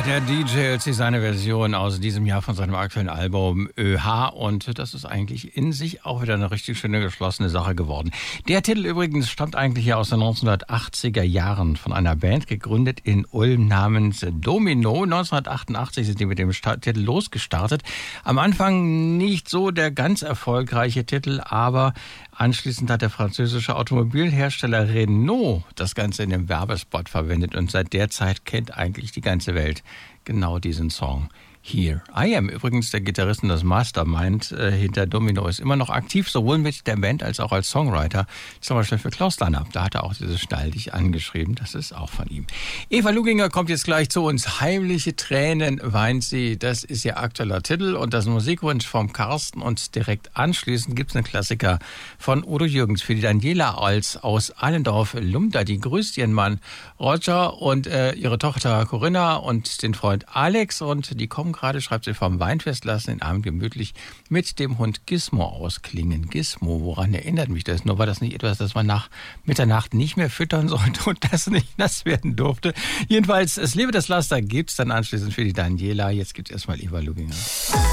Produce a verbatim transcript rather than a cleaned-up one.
Der D J hält sich seine Version aus diesem Jahr von seinem aktuellen Album ÖH und das ist eigentlich in sich auch wieder eine richtig schöne geschlossene Sache geworden. Der Titel übrigens stammt eigentlich ja aus den neunzehnhundertachtziger Jahren von einer Band, gegründet in Ulm namens Domino. neunzehnhundertachtundachtzig sind die mit dem Start- Titel losgestartet. Am Anfang nicht so der ganz erfolgreiche Titel, aber anschließend hat der französische Automobilhersteller Renault das Ganze in dem Werbespot verwendet und seit der Zeit kennt eigentlich die ganze Welt genau diesen Song. Here I Am. Übrigens der Gitarrist und das Mastermind äh, hinter Domino ist immer noch aktiv, sowohl mit der Band als auch als Songwriter. Zum Beispiel für Klaus Lanner. Da hat er auch dieses Stall dich angeschrieben. Das ist auch von ihm. Eva Luginger kommt jetzt gleich zu uns. Heimliche Tränen weint sie. Das ist ihr aktueller Titel und das Musikwunsch vom Carsten. Und direkt anschließend gibt es einen Klassiker von Udo Jürgens für die Daniela als aus Allendorf-Lumda. Die grüßt ihren Mann Roger und äh, ihre Tochter Corinna und den Freund Alex und die kommen gerade, schreibt sie, vom Weinfest, lassen den Abend gemütlich mit dem Hund Gizmo ausklingen. Gizmo, woran erinnert mich das? Nur war das nicht etwas, das man nach Mitternacht nicht mehr füttern sollte und das nicht nass werden durfte. Jedenfalls, es lebe das Laster, gibt's dann anschließend für die Daniela. Jetzt gibt's erstmal Eva Luginger.